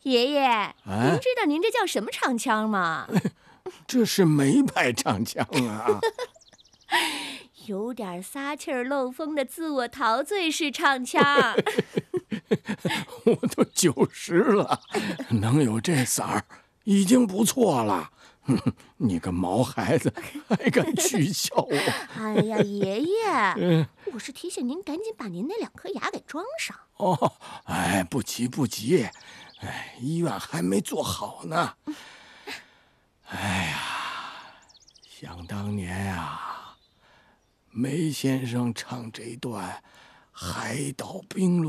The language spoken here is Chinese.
爷爷， 啊， 您知道您这叫什么唱腔吗？ 这是梅派唱腔啊。 有点撒气儿漏风的自我陶醉式唱腔。 我都90了，能有这嗓儿已经不错了。你个毛孩子，还敢取笑我？ 哎呀，爷爷，我是提醒您赶紧把您那2颗牙给装上。 哦，哎，不急不急，哎，医院还没做好呢。哎呀，想当年啊，梅先生唱这段《海岛冰露》